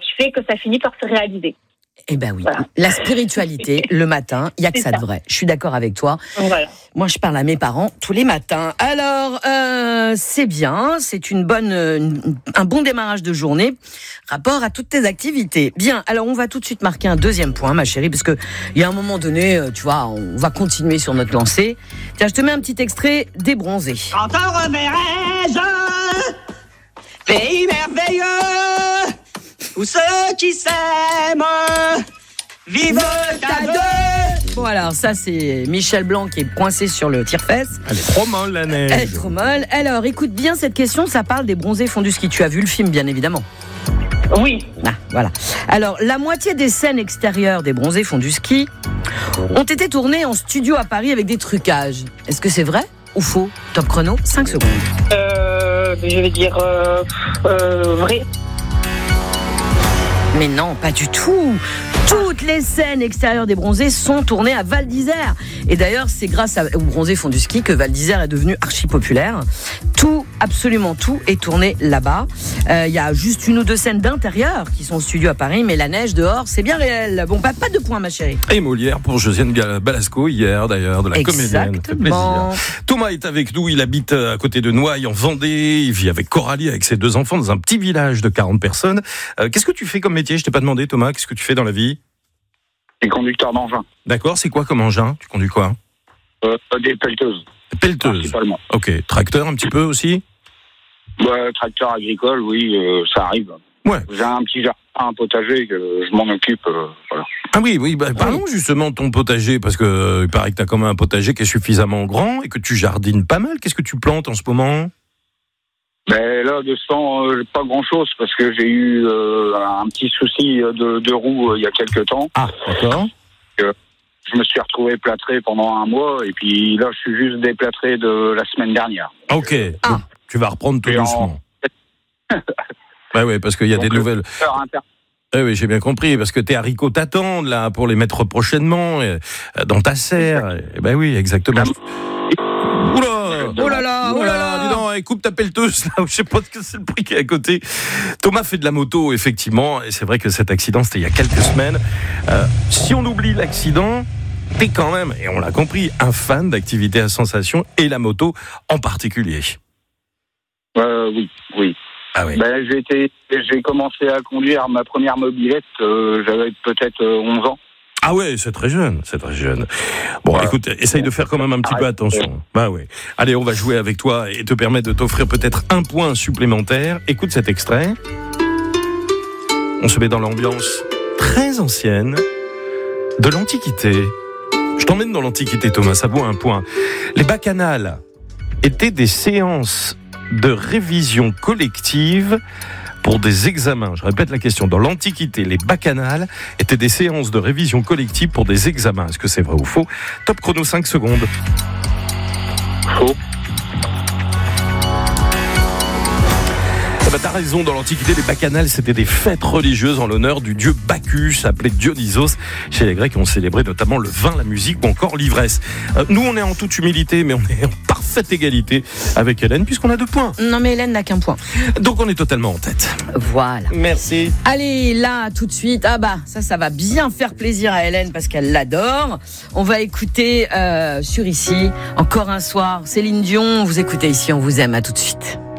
qui fait que ça finit par se réaliser. Eh ben oui, Voilà. la spiritualité, le matin, il n'y a que C'est ça de ça. vrai. Je suis d'accord avec toi. Voilà. Moi, je parle à mes parents tous les matins. Alors, c'est bien, c'est un bon démarrage de journée, rapport à toutes tes activités. Bien, alors on va tout de suite marquer un deuxième point, ma chérie, parce que il y a un moment donné, tu vois, on va continuer sur notre lancée. Tiens, je te mets un petit extrait des Bronzés. Quand on reverrai pays merveilleux, où ceux qui s'aiment vivent à deux. Bon, alors ça, c'est Michel Blanc qui est coincé sur le tire-fesse. Elle est trop molle, la neige. Elle est trop molle. Alors, écoute bien cette question, ça parle des Bronzés font du ski. Tu as vu le film, bien évidemment. Oui. Ah, voilà. Alors, la moitié des scènes extérieures des Bronzés font du ski ont été tournées en studio à Paris avec des trucages. Est-ce que c'est vrai ou faux? Top chrono, 5 secondes. Je vais dire vrai. Mais non, pas du tout. Toutes les scènes extérieures des Bronzés sont tournées à Val d'Isère. Et d'ailleurs, c'est grâce aux Bronzés font du ski que Val d'Isère est devenu archi populaire. Tout, absolument tout, est tourné là-bas. Il y a juste une ou deux scènes d'intérieur qui sont au studio à Paris, mais la neige dehors, c'est bien réel. Bon, pas de points, ma chérie. Et Molière pour Josiane Balasco, hier d'ailleurs, de la comédienne. Ça fait plaisir. Thomas est avec nous, il habite à côté de Noailles, en Vendée. Il vit avec Coralie, avec ses 2 enfants, dans un petit village de 40 personnes. Qu'est-ce que tu fais comme métier? Je t'ai pas demandé, Thomas, qu'est-ce que tu fais dans la vie? Je suis conducteur d'engin. D'accord, c'est quoi comme engin? Tu conduis quoi? Des pelleteuses. Pelleteuse. Principalement. Ok, tracteur un petit peu aussi? Tracteur agricole, oui, ça arrive. Ouais. J'ai un petit jardin, un potager, que je m'en occupe. Voilà. Ah oui, parlons justement de ton potager, parce que il paraît que tu as quand même un potager qui est suffisamment grand et que tu jardines pas mal. Qu'est-ce que tu plantes en ce moment? Là, pas grand-chose, parce que j'ai eu un petit souci de roue il y a quelques temps. Ah, d'accord. Je me suis retrouvé plâtré pendant un mois, et puis là, je suis juste déplâtré de la semaine dernière. Ok, donc, tu vas reprendre tout doucement. Ouais, parce qu'il y a des nouvelles... Oui, j'ai bien compris, parce que tes haricots t'attendent, là, pour les mettre prochainement dans ta serre. Oui, exactement. Oh là là, dis donc, coupe ta pelleteuse, là, je sais pas ce que c'est le prix qui est à côté. Thomas fait de la moto, effectivement, et c'est vrai que cet accident, c'était il y a quelques semaines. Si on oublie l'accident, t'es quand même, et on l'a compris, un fan d'activité à sensation, et la moto en particulier. Oui. Ah oui. J'ai commencé à conduire ma première mobilette, j'avais peut-être 11 ans. Ah ouais, c'est très jeune. Bon, écoute, essaye de faire quand même un petit peu attention. Ouais. Allez, on va jouer avec toi et te permettre de t'offrir peut-être un point supplémentaire. Écoute cet extrait. On se met dans l'ambiance très ancienne de l'Antiquité. Je t'emmène dans l'Antiquité, Thomas, ça vaut un point. Les bacchanales étaient des séances de révision collective pour des examens. Je répète la question. Dans l'Antiquité, les bacchanales étaient des séances de révision collective pour des examens. Est-ce que c'est vrai ou faux? Top chrono, 5 secondes. Faux. T'as raison, dans l'Antiquité, les bacchanales, c'était des fêtes religieuses en l'honneur du dieu Bacchus, appelé Dionysos. Chez les Grecs, on célébrait notamment le vin, la musique ou encore l'ivresse. Nous, on est en toute humilité, mais on est en parfaite égalité avec Hélène, puisqu'on a 2 points. Non, mais Hélène n'a qu'un point. Donc, on est totalement en tête. Voilà. Merci. Allez, là, tout de suite. Ça va bien faire plaisir à Hélène parce qu'elle l'adore. On va écouter sur Ici, encore un soir, Céline Dion. Vous écoutez Ici, on vous aime. À tout de suite.